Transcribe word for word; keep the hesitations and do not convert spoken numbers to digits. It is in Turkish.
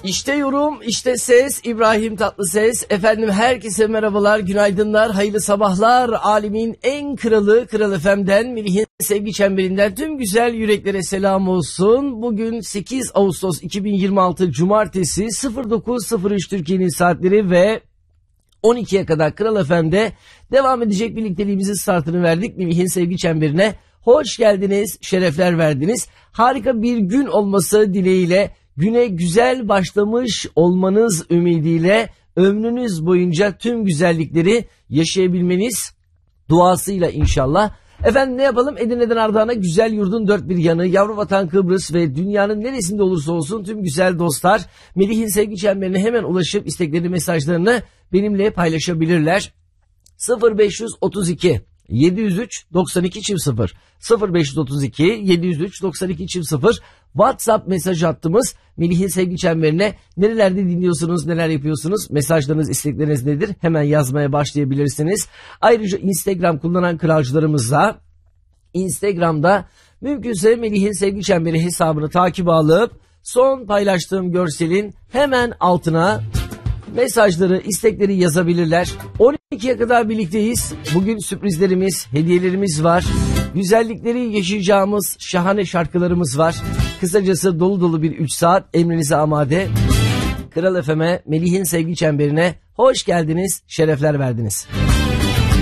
İşte yorum, işte ses, İbrahim Tatlıses. Efendim herkese merhabalar, günaydınlar, hayırlı sabahlar. Alemin en kralı, Kral F M'den, Melih'in sevgi çemberinden tüm güzel yüreklere selam olsun. Bugün sekiz Ağustos iki bin yirmi altı Cumartesi, sıfır dokuz sıfır üç Türkiye'nin saatleri ve on ikiye kadar Kral F M'de devam edecek birlikteliğimizin startını verdik. Melih'in sevgi çemberine hoş geldiniz, şerefler verdiniz. Harika bir gün olması dileğiyle, güne güzel başlamış olmanız ümidiyle, ömrünüz boyunca tüm güzellikleri yaşayabilmeniz duasıyla inşallah. Efendim ne yapalım? Edirne'den Ardahan'a, güzel yurdun dört bir yanı, yavru vatan Kıbrıs ve dünyanın neresinde olursa olsun tüm güzel dostlar Melih'in sevgi çemberine hemen ulaşıp isteklerini, mesajlarını benimle paylaşabilirler. sıfır beş otuz iki yedi yüz üç doksan iki çift sıfır sıfır beş otuz iki yedi yüz üç doksan iki çift sıfır WhatsApp mesaj hattımız. Melih'in sevgi çemberine nerelerde dinliyorsunuz, neler yapıyorsunuz, mesajlarınız, istekleriniz nedir? Hemen yazmaya başlayabilirsiniz. Ayrıca Instagram kullanan kralcılarımıza Instagram'da mümkünse Melih'in sevgi çemberi hesabını takip alıp son paylaştığım görselin hemen altına mesajları, istekleri yazabilirler. on ikiye kadar birlikteyiz. Bugün sürprizlerimiz, hediyelerimiz var. Güzellikleri yaşayacağımız şahane şarkılarımız var. Kısacası dolu dolu bir üç saat emrinize amade. Kral F M'e, Melih'in sevgi çemberine hoş geldiniz, şerefler verdiniz.